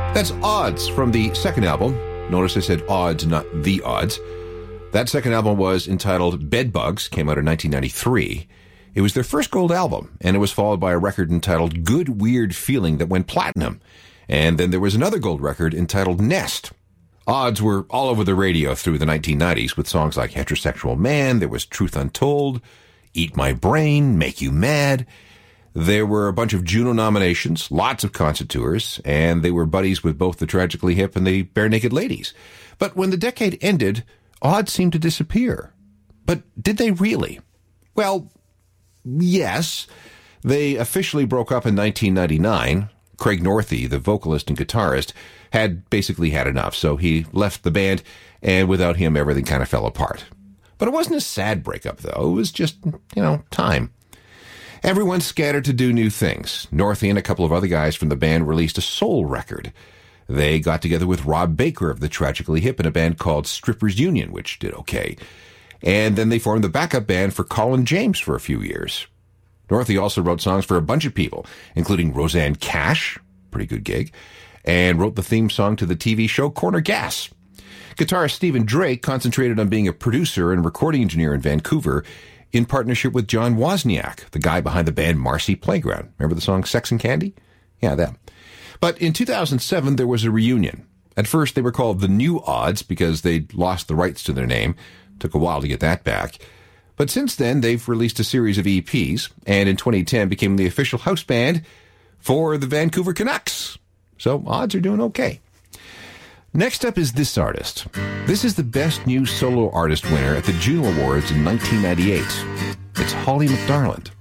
That's Odds from the second album. Notice I said Odds, not The Odds. That second album was entitled Bedbugs, came out in 1993. It was their first gold album, and it was followed by a record entitled Good Weird Feeling that went platinum. And then there was another gold record entitled Nest. Odds were all over the radio through the 1990s with songs like Heterosexual Man, there was Truth Untold, Eat My Brain, Make You Mad. There were a bunch of Juno nominations, lots of concert tours, and they were buddies with both the Tragically Hip and the Bare Naked Ladies. But when the decade ended, Odds seemed to disappear. But did they really? Well, yes. They officially broke up in 1999. Craig Northey, the vocalist and guitarist, had basically had enough, so he left the band, and without him, everything kind of fell apart. But it wasn't a sad breakup, though. It was just, time. Everyone scattered to do new things. Northey and a couple of other guys from the band released a soul record. They got together with Rob Baker of the Tragically Hip in a band called Strippers Union, which did okay. And then they formed the backup band for Colin James for a few years. Northey also wrote songs for a bunch of people, including Roseanne Cash, pretty good gig, and wrote the theme song to the TV show Corner Gas. Guitarist Stephen Drake concentrated on being a producer and recording engineer in Vancouver in partnership with John Wozniak, the guy behind the band Marcy Playground. Remember the song Sex and Candy? Yeah, that. But in 2007, there was a reunion. At first, they were called the New Odds because they'd lost the rights to their name. Took a while to get that back. But since then, they've released a series of EPs, and in 2010 became the official house band for the Vancouver Canucks. So Odds are doing okay. Next up is this artist. This is the Best New Solo Artist winner at the Juno Awards in 1998. It's Holly McDarland.